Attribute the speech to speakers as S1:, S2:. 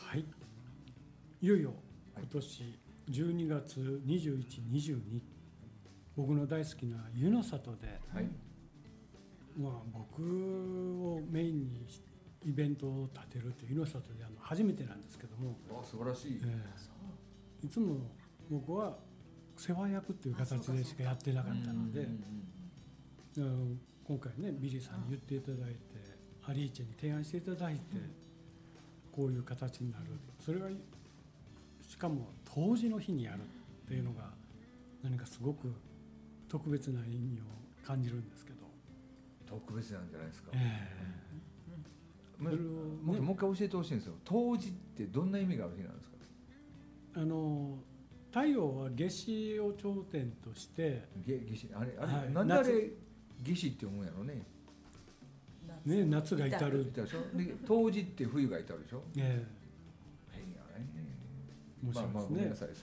S1: はい、いよいよ今年12月21、22、僕の大好きな湯の里で、
S2: はい、
S1: 僕をメインにイベントを立てるという湯の里で初めてなんですけども、
S2: 素晴らしい、
S1: いつも僕は世話役っていう形でしかやってなかったので、今回ねビリーさんに言っていただいて、アリーチェに提案していただいて、こういう形になる。それがしかも冬至の日にやるっていうのが何かすごく特別な意味を感じるんですけど。
S2: 特別なんじゃないですか。
S1: も
S2: う一回教えてほしいんですよ。冬至ってどんな意味がある日なんですか。
S1: 太陽は夏至を頂点として
S2: 夏至あれ、
S1: はい、
S2: なんであれ夏至って思うんやろね。
S1: 夏が至る
S2: でしょ。で冬至って冬が至るでしょ。
S1: 変やね。
S2: 面白いですね。ごめんなさい。